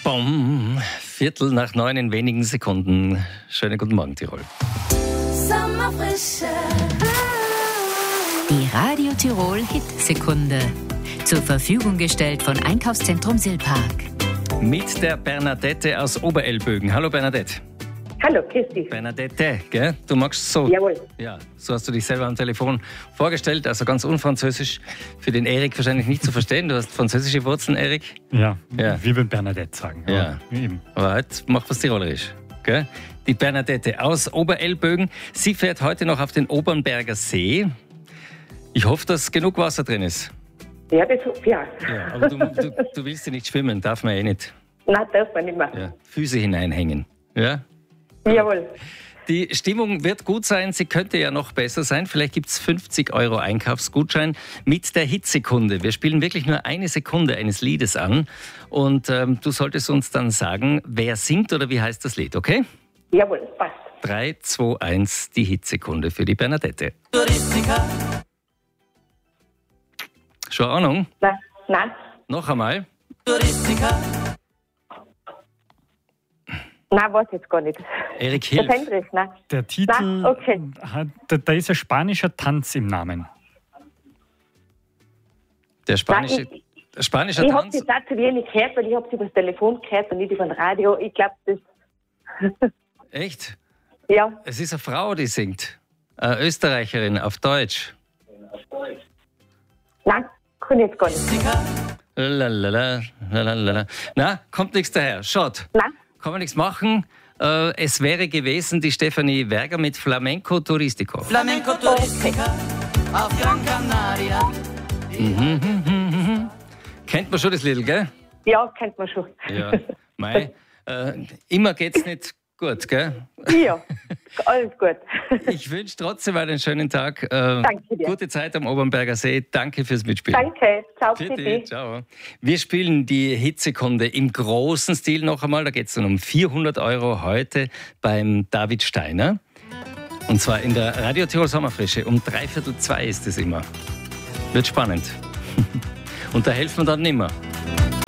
Bom, 8:45 in wenigen Sekunden. Schönen guten Morgen, Tirol. Sommerfrische. Die Radio Tirol Hit-Sekunde. Zur Verfügung gestellt von Einkaufszentrum Silpark. Mit der Bernadette aus Oberelbögen. Hallo Bernadette. Hallo, Christi. Bernadette, gell? Du magst so. Jawohl. Ja, so hast du dich selber am Telefon vorgestellt, also ganz unfranzösisch. Für den Erik wahrscheinlich nicht zu verstehen. Du hast französische Wurzeln, Erik. Ja, Ja. wir würden Bernadette sagen. Ja. Eben. Aber heute macht was Tirolerisch. Gell? Die Bernadette aus Oberelbögen. Sie fährt heute noch auf den Obernberger See. Ich hoffe, dass genug Wasser drin ist. Ja, ja. Ja, aber du willst ja nicht schwimmen, darf man eh nicht. Nein, darf man nicht mehr. Ja, Füße hineinhängen. Ja? Jawohl. Die Stimmung wird gut sein, sie könnte ja noch besser sein. Vielleicht gibt es 50 € Einkaufsgutschein mit der Hitsekunde. Wir spielen wirklich nur eine Sekunde eines Liedes an. Und du solltest uns dann sagen, wer singt oder wie heißt das Lied, okay? Jawohl, passt. 3, 2, 1, die Hitsekunde für die Bernadette. Schon Ahnung? Nein. Noch einmal. Nein, weiß jetzt gar nicht. Erik, Der hilf. Hendrich, nein. Der Titel, Nein, okay. da ist ein spanischer Tanz im Namen. Der spanische Ich habe Tanz. das auch zu wenig gehört, weil ich habe sie über das Telefon gehört und nicht über das Radio. Ich glaube, das... Echt? Ja. Es ist eine Frau, die singt. Eine Österreicherin auf Deutsch. Nein, kann ich jetzt gar nicht. Lalala, lalala. Na, kommt nichts daher. Schaut. Nein. Kann man nichts machen. Es wäre gewesen die Stefanie Werger mit Flamenco Turistico. Flamenco Touristica auf Gran Canaria. Kennt man schon das Lied, gell? Ja, kennt man schon. Ja. Mei, immer geht's nicht gut, gell? Ja, alles gut. Ich wünsche trotzdem einen schönen Tag. Danke dir. Gute Zeit am Obernberger See. Danke fürs Mitspielen. Danke. Ciao, Bitte, Christi. ciao. Wir spielen die Hitsekunde im großen Stil noch einmal. Da geht es dann um 400 € heute beim David Steiner. Und zwar in der Radio Tirol Sommerfrische. Um 1:45 ist es immer. Wird spannend. Und da helfen wir dann nimmer.